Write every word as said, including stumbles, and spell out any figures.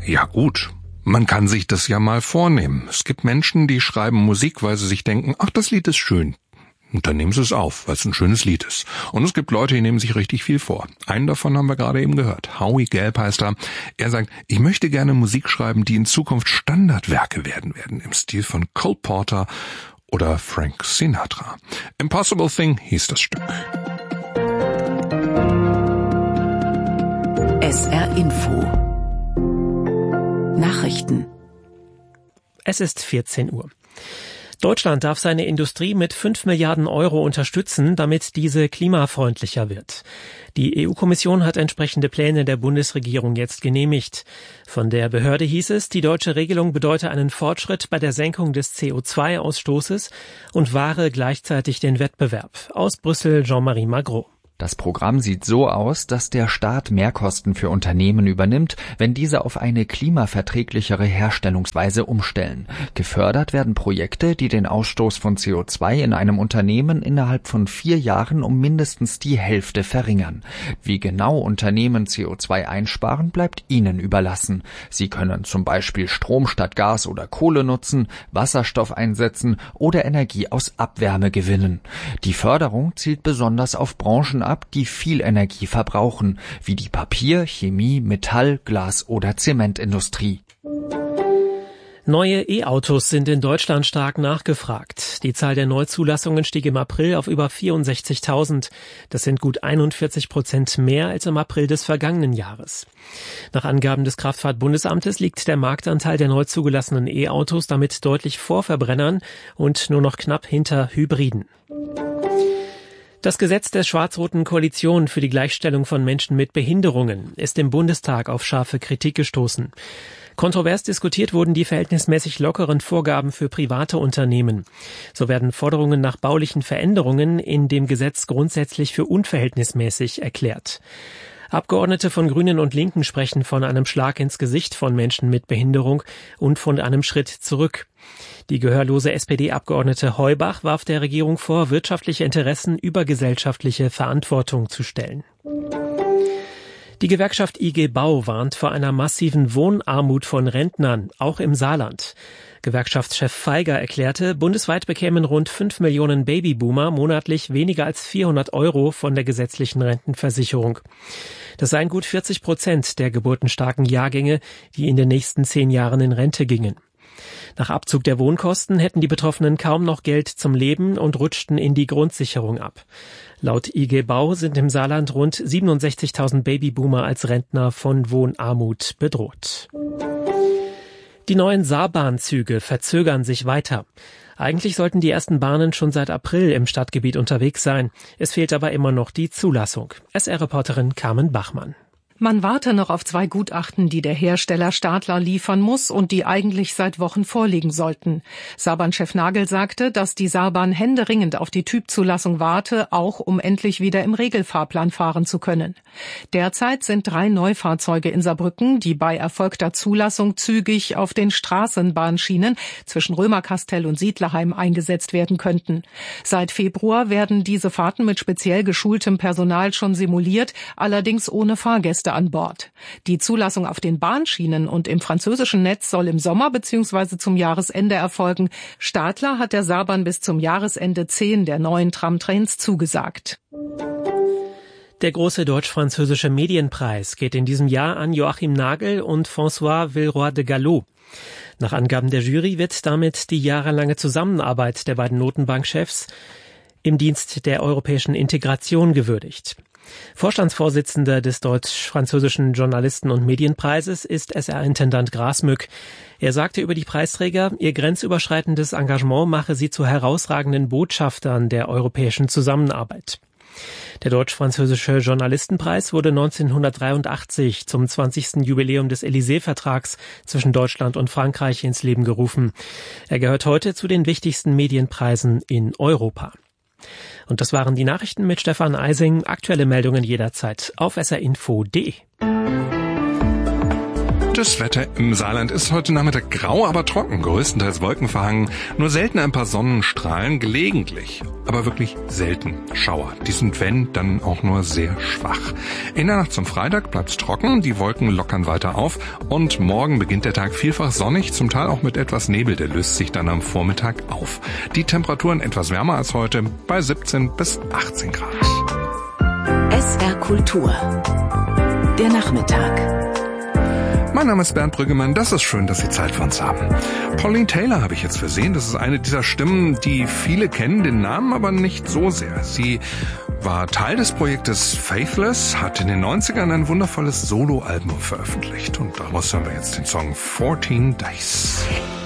Ja gut, man kann sich das ja mal vornehmen. Es gibt Menschen, die schreiben Musik, weil sie sich denken, ach, das Lied ist schön. Und dann nehmen sie es auf, weil es ein schönes Lied ist. Und es gibt Leute, die nehmen sich richtig viel vor. Einen davon haben wir gerade eben gehört. Howie Gelb heißt er. Er sagt, ich möchte gerne Musik schreiben, die in Zukunft Standardwerke werden werden, im Stil von Cole Porter oder Frank Sinatra. Impossible Thing hieß das Stück. S R Info Nachrichten. Es ist vierzehn Uhr. Deutschland darf seine Industrie mit fünf Milliarden Euro unterstützen, damit diese klimafreundlicher wird. Die E U-Kommission hat entsprechende Pläne der Bundesregierung jetzt genehmigt. Von der Behörde hieß es, die deutsche Regelung bedeute einen Fortschritt bei der Senkung des C O zwei Ausstoßes und wahre gleichzeitig den Wettbewerb. Aus Brüssel Jean-Marie Magro. Das Programm sieht so aus, dass der Staat Mehrkosten für Unternehmen übernimmt, wenn diese auf eine klimaverträglichere Herstellungsweise umstellen. Gefördert werden Projekte, die den Ausstoß von C O zwei in einem Unternehmen innerhalb von vier Jahren um mindestens die Hälfte verringern. Wie genau Unternehmen C O zwei einsparen, bleibt ihnen überlassen. Sie können zum Beispiel Strom statt Gas oder Kohle nutzen, Wasserstoff einsetzen oder Energie aus Abwärme gewinnen. Die Förderung zielt besonders auf Branchen ab, die viel Energie verbrauchen, wie die Papier-, Chemie-, Metall-, Glas- oder Zementindustrie. Neue E-Autos sind in Deutschland stark nachgefragt. Die Zahl der Neuzulassungen stieg im April auf über vierundsechzigtausend. Das sind gut einundvierzig Prozent mehr als im April des vergangenen Jahres. Nach Angaben des Kraftfahrtbundesamtes liegt der Marktanteil der neu zugelassenen E-Autos damit deutlich vor Verbrennern und nur noch knapp hinter Hybriden. Das Gesetz der schwarz-roten Koalition für die Gleichstellung von Menschen mit Behinderungen ist im Bundestag auf scharfe Kritik gestoßen. Kontrovers diskutiert wurden die verhältnismäßig lockeren Vorgaben für private Unternehmen. So werden Forderungen nach baulichen Veränderungen in dem Gesetz grundsätzlich für unverhältnismäßig erklärt. Abgeordnete von Grünen und Linken sprechen von einem Schlag ins Gesicht von Menschen mit Behinderung und von einem Schritt zurück. Die gehörlose S P D-Abgeordnete Heubach warf der Regierung vor, wirtschaftliche Interessen über gesellschaftliche Verantwortung zu stellen. Die Gewerkschaft I G Bau warnt vor einer massiven Wohnarmut von Rentnern, auch im Saarland. Gewerkschaftschef Feiger erklärte, bundesweit bekämen rund fünf Millionen Babyboomer monatlich weniger als vierhundert Euro von der gesetzlichen Rentenversicherung. Das seien gut vierzig Prozent der geburtenstarken Jahrgänge, die in den nächsten zehn Jahren in Rente gingen. Nach Abzug der Wohnkosten hätten die Betroffenen kaum noch Geld zum Leben und rutschten in die Grundsicherung ab. Laut I G Bau sind im Saarland rund siebenundsechzigtausend Babyboomer als Rentner von Wohnarmut bedroht. Die neuen Saarbahnzüge verzögern sich weiter. Eigentlich sollten die ersten Bahnen schon seit April im Stadtgebiet unterwegs sein. Es fehlt aber immer noch die Zulassung. S R-Reporterin Carmen Bachmann. Man warte noch auf zwei Gutachten, die der Hersteller Stadler liefern muss und die eigentlich seit Wochen vorliegen sollten. Saarbahn-Chef Nagel sagte, dass die Saarbahn händeringend auf die Typzulassung warte, auch um endlich wieder im Regelfahrplan fahren zu können. Derzeit sind drei Neufahrzeuge in Saarbrücken, die bei erfolgter Zulassung zügig auf den Straßenbahnschienen zwischen Römerkastell und Siedlerheim eingesetzt werden könnten. Seit Februar werden diese Fahrten mit speziell geschultem Personal schon simuliert, allerdings ohne Fahrgäste an Bord. Die Zulassung auf den Bahnschienen und im französischen Netz soll im Sommer bzw. zum Jahresende erfolgen. Stadler hat der Saarbahn bis zum Jahresende zehn der neuen Tramtrains zugesagt. Der große deutsch-französische Medienpreis geht in diesem Jahr an Joachim Nagel und François Villeroy de Galhau. Nach Angaben der Jury wird damit die jahrelange Zusammenarbeit der beiden Notenbankchefs im Dienst der europäischen Integration gewürdigt. Vorstandsvorsitzender des deutsch-französischen Journalisten- und Medienpreises ist S R-Intendant Grasmück. Er sagte über die Preisträger, ihr grenzüberschreitendes Engagement mache sie zu herausragenden Botschaftern der europäischen Zusammenarbeit. Der deutsch-französische Journalistenpreis wurde neunzehnhundertdreiundachtzig zum zwanzigsten Jubiläum des Élysée-Vertrags zwischen Deutschland und Frankreich ins Leben gerufen. Er gehört heute zu den wichtigsten Medienpreisen in Europa. Und das waren die Nachrichten mit Stefan Eising. Aktuelle Meldungen jederzeit auf s r info punkt d e. Das Wetter im Saarland ist heute Nachmittag grau, aber trocken, größtenteils wolkenverhangen, nur selten ein paar Sonnenstrahlen, gelegentlich aber wirklich selten Schauer. Die sind, wenn, dann auch nur sehr schwach. In der Nacht zum Freitag bleibt's trocken, die Wolken lockern weiter auf und morgen beginnt der Tag vielfach sonnig, zum Teil auch mit etwas Nebel, der löst sich dann am Vormittag auf. Die Temperaturen etwas wärmer als heute, bei siebzehn bis achtzehn Grad. S R Kultur. Der Nachmittag. Mein Name ist Bernd Brüggemann, das ist schön, dass Sie Zeit für uns haben. Pauline Taylor habe ich jetzt versehen, das ist eine dieser Stimmen, die viele kennen, den Namen aber nicht so sehr. Sie war Teil des Projektes Faithless, hat in den neunzigern ein wundervolles Soloalbum veröffentlicht und daraus hören wir jetzt den Song fourteen Days.